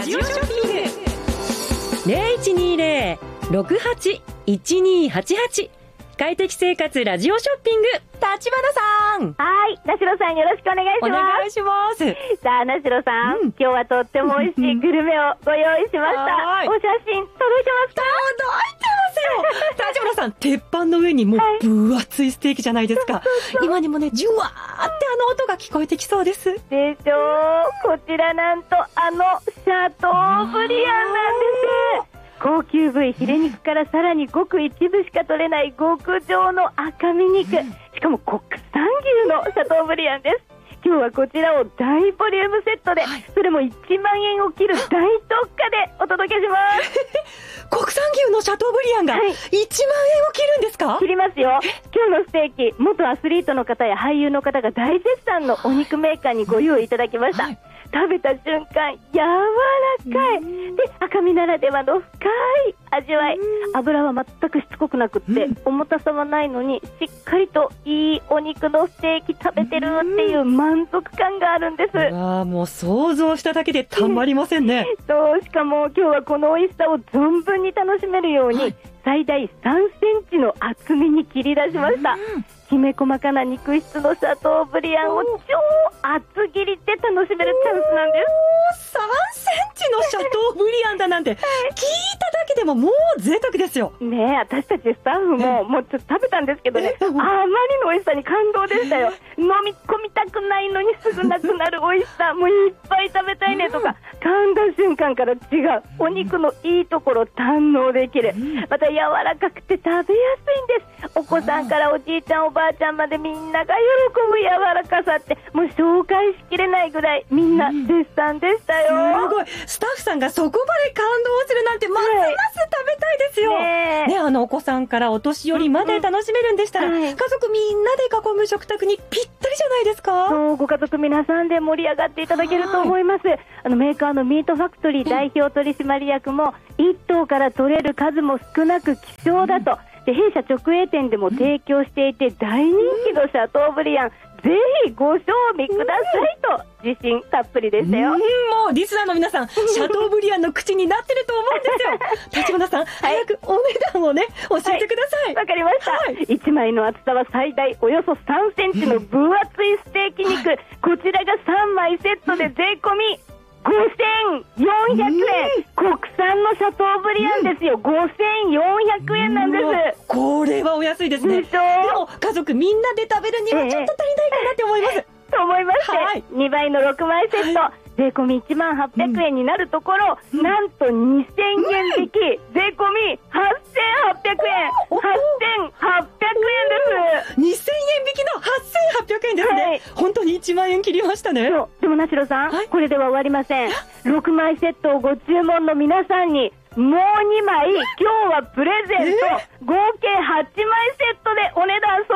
ジオショッピング 0120-68-1288 快適生活ラジオショッピング、立花さん。 はい、なしろさんよろしくお願いします。 お願いします。 さあ、なしろさん、今日はとっても美味しいグルメをご用意しました。お写真届いてますか？ 届いてますよ。立花さん、鉄板の上にもう分厚いステーキじゃないですか。今にもね、ジュワーって音が聞こえてきそうです。 でしょう。こちらなんとシャトーブリアンなんです。高級部位ヒレ肉からさらにごく一部しか取れない極上の赤身肉、しかも国産牛のシャトーブリアンです。今日はこちらを大ボリュームセットで、それも1万円を切る大特価でお届けします国産牛のシャトーブリアンが1万円を切るんですか？ 切りますよ。今日のステーキ、元アスリートの方や俳優の方が大絶賛のお肉メーカーにご用意いただきました。食べた瞬間柔らかいで、赤身ならではの深い味わい。油は全くしつこくなくって、重たさはないのにしっかりといいお肉のステーキ食べてるっていう満足感があるんです。 もう想像しただけでたまりませんね。 そう、しかも今日はこの美味しさを存分に楽しめるように、最大3センチの厚みに切り出しました。きめ細かな肉質のシャトーブリアンを超厚切りで楽しめるチャンスなんです。 3センチのシャトーブリアンだなんて、聞いただけでももう贅沢ですよ。 ねえ、私たちスタッフももうちょっと食べたんですけどね、あまりの美味しさに感動でしたよ。飲み込みたくないのにすぐなくなる美味しさ、もういっぱい食べたいねとか、噛んだ瞬間から違うお肉のいいところ堪能できる。また柔らかくて食べやすいんです。お子さんからおじいちゃんおばあちゃんまでみんなが喜ぶ柔らかさって、もう紹介しきれないぐらいみんな絶賛でしたよ。 すごい、スタッフさんがそこまで感動するなんて、ますます食べたいですよ。ね、お子さんからお年寄りまで楽しめるんでしたら、家族みんなで囲む食卓にぴったりじゃないですか。 そう、ご家族皆さんで盛り上がっていただけると思います。メーカーのミートファクトリー代表取締役も、1頭から取れる数も少なく希少だと、で弊社直営店でも提供していて大人気のシャトーブリアン、ぜひご賞味くださいと自信たっぷりでしたよ。 もうリスナーの皆さん、シャトーブリアンの口になってると思うんですよ。立花さん、早くお値段をね教えてください。 わかりました。1枚の厚さは最大およそ3センチの分厚いステーキ肉、こちらが3枚セットで税込み5400円、国産のシャトーブリアンですよ。5400円なんです。 これはお安いですね。でも家族みんなで食べるにはちょっと足りないかなって思います、 と思いまして、2倍の6枚セット、税込み1万800円になるところ、なんと2000円引き、税込み8800円、8800円です。 2000円引きの8800円ですね。本当に1万円切りましたね。 でもなしろさん、これでは終わりません。6枚セットをご注文の皆さんにもう2枚今日はプレゼント、合計8枚セットでお値段